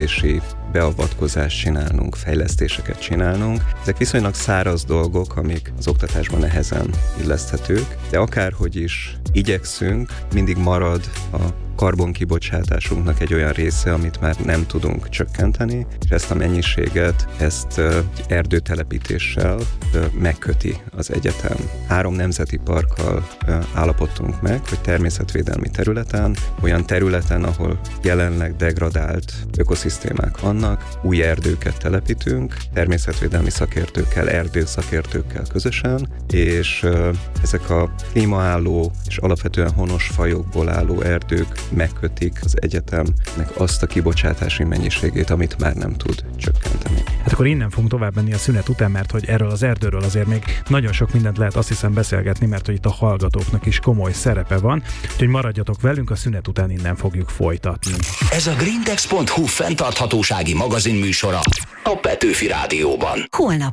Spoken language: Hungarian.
erdősítési beavatkozást csinálnunk, fejlesztéseket csinálnunk. Ezek viszonylag száraz dolgok, amik az oktatásban nehezen illeszthetők, de akárhogy is igyekszünk, mindig marad a karbonkibocsátásunknak egy olyan része, amit már nem tudunk csökkenteni, és ezt a mennyiséget, ezt erdőtelepítéssel megköti az egyetem. 3 nemzeti parkkal állapodtunk meg, hogy természetvédelmi területen, olyan területen, ahol jelenleg degradált ökoszisztémák vannak, új erdőket telepítünk, természetvédelmi szakértőkkel, erdőszakértőkkel közösen, és ezek a klímaálló és alapvetően honos fajokból álló erdők megkötik az egyetemnek azt a kibocsátási mennyiségét, amit már nem tud csökkenteni. Hát akkor innen fogunk tovább menni a szünet után, mert hogy erről az erdőről azért még nagyon sok mindent lehet azt hiszem beszélgetni, mert hogy itt a hallgatóknak is komoly szerepe van, úgyhogy maradjatok velünk, a szünet után innen fogjuk folytatni. Ez a Grindex.hu fenntarthatósági magazin műsora a Petőfi Rádióban. Holnap